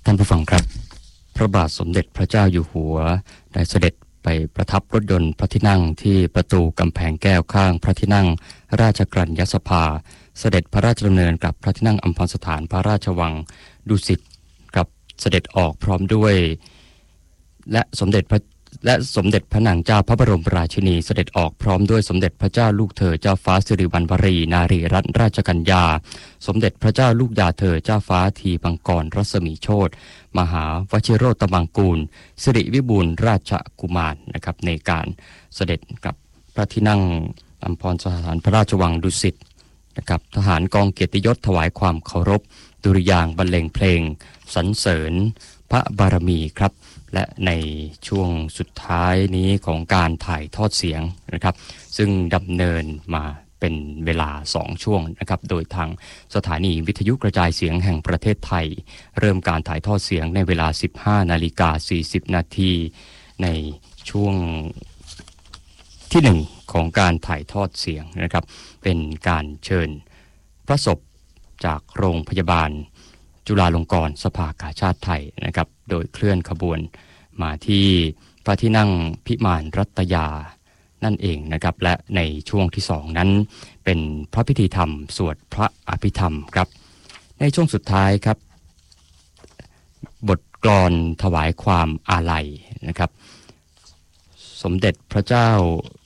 ท่านผู้ฟังครับพระบาทสมเด็จพระเจ้าอยู่หัวได้เสด็จไปประทับรถยนต์พระที่นั่งที่ประตูกำแพงแก้วข้างพระที่นั่งราชกรัญญสภาเสด็จพระราชดำเนินกลับพระที่นั่งอัมพรสถานพระราชวังดุสิตกับเสด็จออกพร้อมด้วยและสมเด็จพระนางเจ้าพระบรมราชินีเสด็จออกพร้อมด้วยสมเด็จพระเจ้าลูกเธอเจ้าฟ้าสิริวัณวรีนารีรัตนราชกัญญาสมเด็จพระเจ้าลูกยาเธอเจ้าฟ้าทีปังกรรัศมีโชติมหาวชิโรตมังกูลสิริวิบูลย์ราชกุมารนะครับในการเสด็จกับพระที่นั่งอัมพรสถานพระราชวังดุสิตนะครับทหารกองเกียรติยศถวายความเคารพดุริยางค์บรรเลงเพลงสรรเสริญพระบารมีครับและในช่วงสุดท้ายนี้ของการถ่ายทอดเสียงนะครับซึ่งดำเนินมาเป็นเวลา2ช่วงนะครับโดยทางสถานีวิทยุกระจายเสียงแห่งประเทศไทยเริ่มการถ่ายทอดเสียงในเวลา 15:40 นาทีในช่วงที่1ของการถ่ายทอดเสียงนะครับเป็นการเชิญพระศพจากโรงพยาบาลจุฬาลงกรณ์สภากาชาดไทยนะครับโดยเคลื่อนขบวนมาที่พระที่นั่งพิมานรัตยานั่นเองนะครับและในช่วงที่2นั้นเป็นพระพิธีธรรมสวดพระอภิธรรมครับในช่วงสุดท้ายครับบทกลอนถวายความอาลัยนะครับสมเด็จพระเจ้า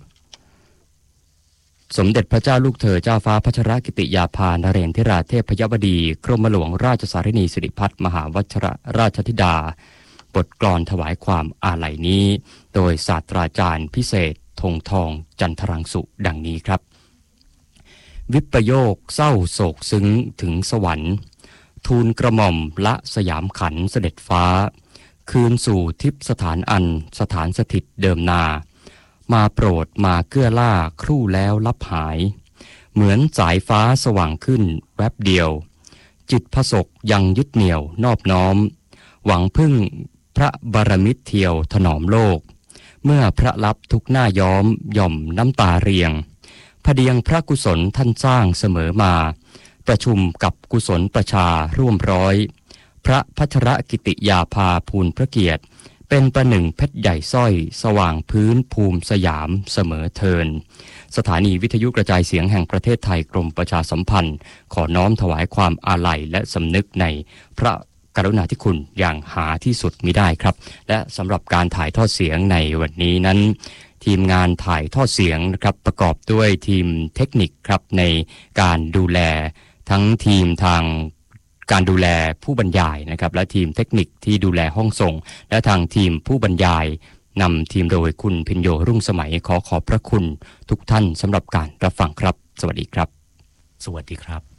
ลูกเธอเจ้าฟ้าพัชรกิติยาภานเรนทิราเทพยบดีกรมหลวงราชสารินีสิริพัฒน์มหาวชราชธิดาบทกลอนถวายความอาลัยนี้โดยศาสตราจารย์พิเศษธงทองจันทรังสุดังนี้ครับวิปโยคเศร้าโศกซึ้งถึงสวรรค์ทูลกระหม่อมละสยามขันเสด็จฟ้าคืนสู่ทิพย์สถานอันสถานสถิตเดิมนามาโปรดมาเกื้อล่าครู่แล้วลับหายเหมือนสายฟ้าสว่างขึ้นแวบเดียวจิตผสกยังยึดเหนี่ยวนอบน้อมหวังพึ่งพระบารมิตรเที่ยวถนอมโลกเมื่อพระลับทุกหน้าย้อมย่อมน้ำตาเรียงพเดียงพระกุศลท่านสร้างเสมอมาประชุมกับกุศลประชาร่วมร้อยพระพัชรกิติยาภาภูลพระเกียรติเป็นประหนึ่งเพชรใหญ่สร้อยสว่างพื้นภูมิสยามเสมอเทินสถานีวิทยุกระจายเสียงแห่งประเทศไทยกรมประชาสัมพันธ์ขอน้อมถวายความอาลัยและสำนึกในพระกรุณาธิคุณอย่างหาที่สุดมิได้ครับและสำหรับการถ่ายทอดเสียงในวันนี้นั้นทีมงานถ่ายทอดเสียงนะครับประกอบด้วยทีมเทคนิคครับในการดูแลทั้งทีมทางการดูแลผู้บรรยายนะครับและทีมเทคนิคที่ดูแลห้องส่งและทางทีมผู้บรรยายนำทีมโดยคุณพิญโยรุ่งสมัยขอขอบพระคุณทุกท่านสำหรับการรับฟังครับสวัสดีครับสวัสดีครับ